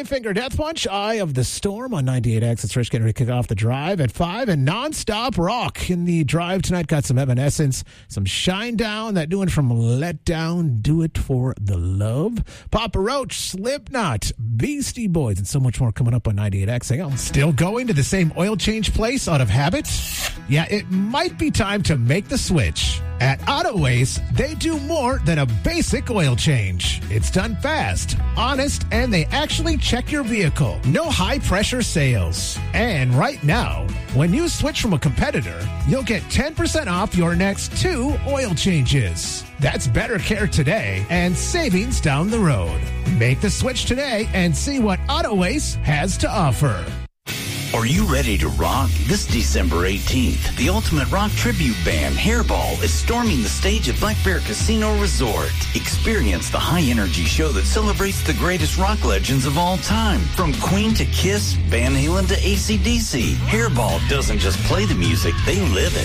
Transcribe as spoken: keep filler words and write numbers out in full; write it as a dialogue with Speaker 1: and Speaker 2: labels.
Speaker 1: Five Finger Death Punch, Eye of the Storm on ninety-eight X. It's Rich getting ready to kick off the drive at five. And nonstop rock in the drive tonight. Got some Evanescence, some Shine Down, that new one from Let Down, Do It for the Love. Papa Roach, Slipknot, Beastie Boys, and so much more coming up on ninety-eight X. Hang on. Still going to the same oil change place out of habit? Yeah, it might be time to make the switch. At Autoways, they do more than a basic oil change. It's done fast, honest, and they actually check your vehicle. No high-pressure sales. And right now, when you switch from a competitor, you'll get ten percent off your next two oil changes. That's better care today and savings down the road. Make the switch today and see what Autoways has to offer.
Speaker 2: Are you ready to rock? This December eighteenth, the ultimate rock tribute band, Hairball, is storming the stage at Black Bear Casino Resort. Experience the high-energy show that celebrates the greatest rock legends of all time. From Queen to Kiss, Van Halen to A C D C, Hairball doesn't just play the music, they live it.